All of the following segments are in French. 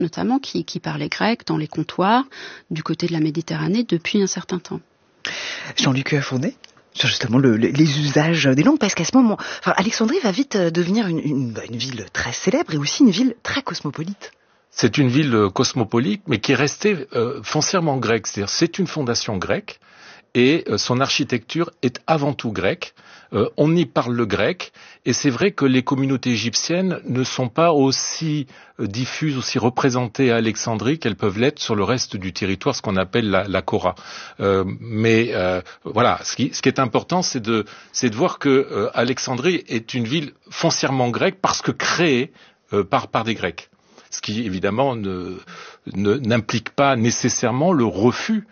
notamment, qui parlaient grec dans les comptoirs du côté de la Méditerranée depuis un certain temps. Jean-Luc Fournet, sur justement les usages des langues, parce qu'à ce moment, Alexandrie va vite devenir une ville très célèbre et aussi une ville très cosmopolite. C'est une ville cosmopolite, mais qui est restée foncièrement grecque. C'est-à-dire, c'est une fondation grecque et son architecture est avant tout grecque. On y parle le grec, et c'est vrai que les communautés égyptiennes ne sont pas aussi diffuses, aussi représentées à Alexandrie qu'elles peuvent l'être sur le reste du territoire, ce qu'on appelle la Chora. Voilà, ce qui est important, c'est de voir que Alexandrie est une ville foncièrement grecque parce que créée par des Grecs. Ce qui, évidemment, n'implique pas nécessairement le refus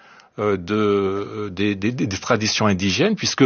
des traditions indigènes, puisque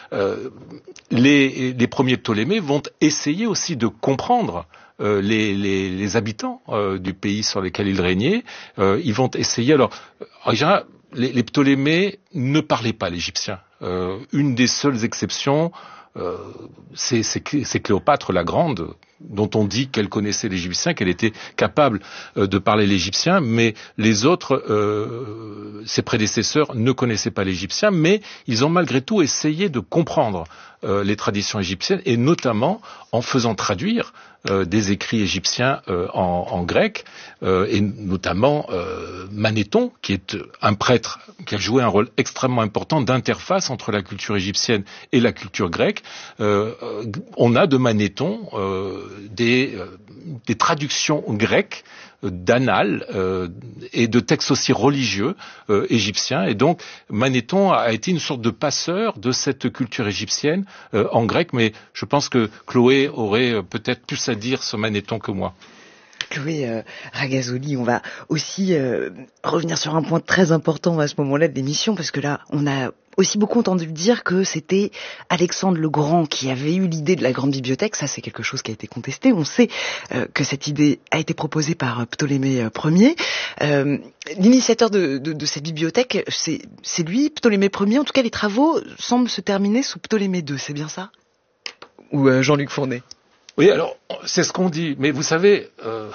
les premiers Ptolémées vont essayer aussi de comprendre les habitants du pays sur lesquels ils régnaient. Ils vont essayer. Alors, en général, les Ptolémées ne parlaient pas l'égyptien. Une des seules exceptions, c'est Cléopâtre la Grande, dont on dit qu'elle connaissait l'égyptien, qu'elle était capable de parler l'égyptien, mais les autres, ses prédécesseurs, ne connaissaient pas l'égyptien, mais ils ont malgré tout essayé de comprendre les traditions égyptiennes, et notamment en faisant traduire des écrits égyptiens en grec, et notamment Manéthon, qui est un prêtre qui a joué un rôle extrêmement important d'interface entre la culture égyptienne et la culture grecque. On a de Manéthon des traductions grecques d'annales et de textes aussi religieux égyptiens, et donc Manéthon a été une sorte de passeur de cette culture égyptienne en grec, mais je pense que Chloé aurait peut-être plus à dire sur Manéthon que moi. Chloé Ragazoli, on va aussi revenir sur un point très important à ce moment-là de l'émission, parce que là, on a aussi beaucoup entendu dire que c'était Alexandre le Grand qui avait eu l'idée de la grande bibliothèque. Ça, c'est quelque chose qui a été contesté. On sait que cette idée a été proposée par Ptolémée Ier. L'initiateur de cette bibliothèque, c'est lui, Ptolémée Ier. En tout cas, les travaux semblent se terminer sous Ptolémée II, c'est bien ça? Ou Jean-Luc Fournet? Oui, alors, c'est ce qu'on dit. Mais vous savez,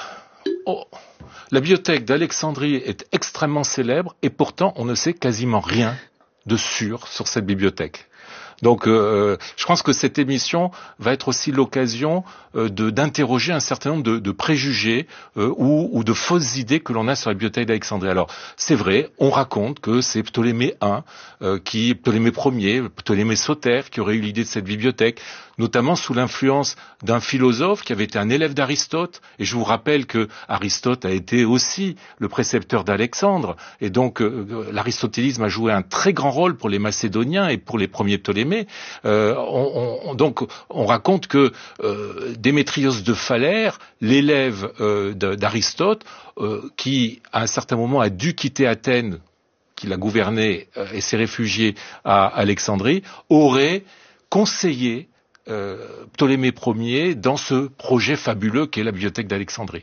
la bibliothèque d'Alexandrie est extrêmement célèbre, et pourtant, on ne sait quasiment rien de sûr sur cette bibliothèque. Donc, je pense que cette émission va être aussi l'occasion d'interroger un certain nombre de préjugés ou de fausses idées que l'on a sur la bibliothèque d'Alexandrie. Alors, c'est vrai, on raconte que c'est Ptolémée I, Ptolémée Ier, Ptolémée Soter qui aurait eu l'idée de cette bibliothèque, notamment sous l'influence d'un philosophe qui avait été un élève d'Aristote. Et je vous rappelle que Aristote a été aussi le précepteur d'Alexandre. Et donc, l'aristotélisme a joué un très grand rôle pour les Macédoniens et pour les premiers Ptolémées. Donc, on raconte que Démétrios de Phalère, l'élève d'Aristote, qui à un certain moment a dû quitter Athènes, qu'il a gouverné et s'est réfugié à Alexandrie, aurait conseillé Ptolémée Ier dans ce projet fabuleux qu'est la bibliothèque d'Alexandrie.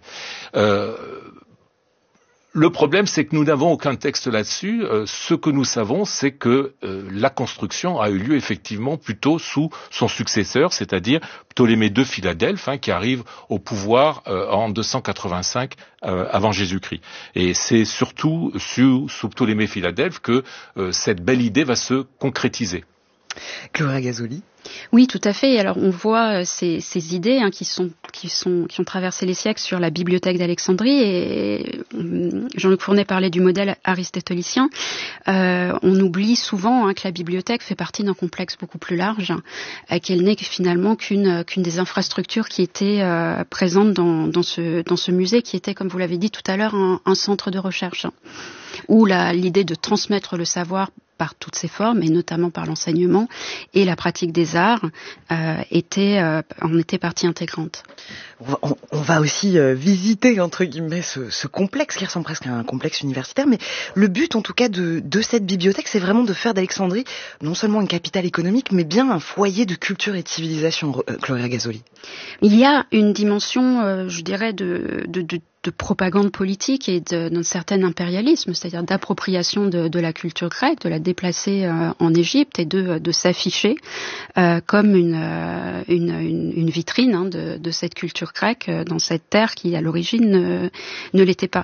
Le problème, c'est que nous n'avons aucun texte là-dessus. Ce que nous savons, c'est que la construction a eu lieu effectivement plutôt sous son successeur, c'est-à-dire Ptolémée II Philadelphe, qui arrive au pouvoir en 285 avant Jésus-Christ. Et c'est surtout sous Ptolémée Philadelphe que cette belle idée va se concrétiser. Chloé Ragazoli. Oui, tout à fait. Alors on voit ces idées qui ont traversé les siècles sur la bibliothèque d'Alexandrie, et Jean-Luc Fournet parlait du modèle aristotélicien. On oublie souvent que la bibliothèque fait partie d'un complexe beaucoup plus large, qu'elle n'est finalement qu'une des infrastructures qui étaient présentes dans ce musée, qui était, comme vous l'avez dit tout à l'heure, un centre de recherche, où l'idée de transmettre le savoir par toutes ses formes, et notamment par l'enseignement et la pratique des arts, en était partie intégrante. On va aussi visiter, entre guillemets, ce complexe qui ressemble presque à un complexe universitaire, mais le but, en tout cas, de cette bibliothèque, c'est vraiment de faire d'Alexandrie non seulement une capitale économique, mais bien un foyer de culture et de civilisation. Chloé Ragazoli. Il y a une dimension, je dirais, de propagande politique et d'un certain impérialisme, c'est-à-dire d'appropriation de la culture grecque, de la déplacer en Égypte et de s'afficher comme une vitrine de cette culture grecque dans cette terre qui, à l'origine, ne l'était pas.